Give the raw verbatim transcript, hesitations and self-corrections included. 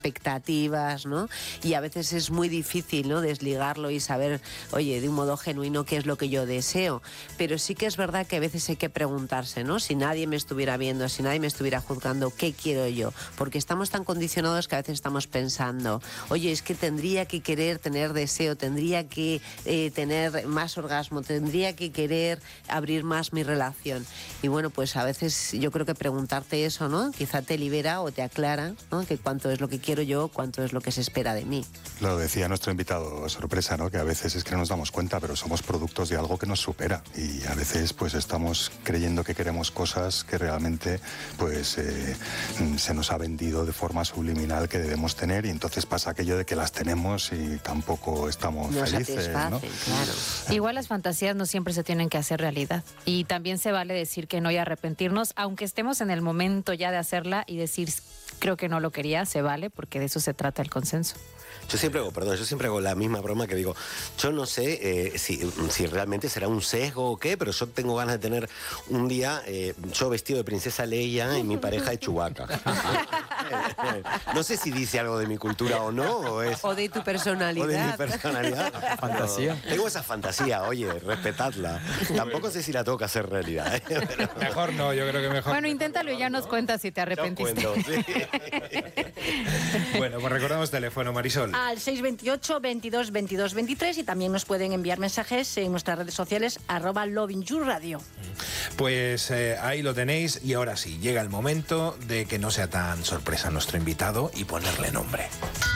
expectativas, ¿no? Y a veces es muy difícil, ¿no?, desligarlo y saber, oye, de un modo genuino qué es lo que yo deseo. Pero sí que es verdad que a veces hay que preguntarse, ¿no? Si nadie me estuviera viendo, si nadie me estuviera juzgando, ¿qué quiero yo? Porque estamos tan condicionados que a veces estamos pensando, oye, es que tendría que querer tener deseo, tendría que eh, tener más orgasmo, tendría que querer abrir más mi relación. Y bueno, pues a veces yo creo que preguntarte eso, ¿no?, quizá te libera o te aclara, ¿no?, que cuánto es lo que quiero yo, cuánto es lo que se espera de mí. Lo decía nuestro invitado sorpresa, ¿no?, que a veces es que no nos damos cuenta, pero somos productos de algo que nos supera, y a veces pues estamos creyendo que queremos cosas que realmente pues eh, se nos ha vendido de forma subliminal que debemos tener, y entonces pasa aquello de que las tenemos y tampoco estamos no felices, ¿no? Claro. Igual las fantasías no siempre se tienen que hacer realidad, y también se vale decir que no y arrepentirnos, aunque estemos en el momento ya de hacerla y decir creo que no lo quería, se vale, porque de eso se trata el consenso. Yo siempre hago, perdón, yo siempre hago la misma broma que digo, yo no sé eh, si, si realmente será un sesgo o qué, pero yo tengo ganas de tener un día eh, yo vestido de princesa Leia y mi pareja de Chewbacca. No sé si dice algo de mi cultura o no, o, es, o de tu personalidad. O de mi personalidad. Fantasía. Tengo esa fantasía, oye, respetadla. Tampoco sé si la tengo que hacer realidad. ¿eh? Pero... Mejor no, yo creo que mejor. Bueno, inténtalo y ya nos cuentas si te arrepentiste. Yo cuento, sí. Bueno, pues recordamos teléfono, Marisol. Al seis veintiocho, veintidós, veintidós, veintitrés, y también nos pueden enviar mensajes en nuestras redes sociales, arroba Lovin You Radio. Pues eh, ahí lo tenéis, y ahora sí, llega el momento de que no sea tan sorpresa nuestro invitado y ponerle nombre.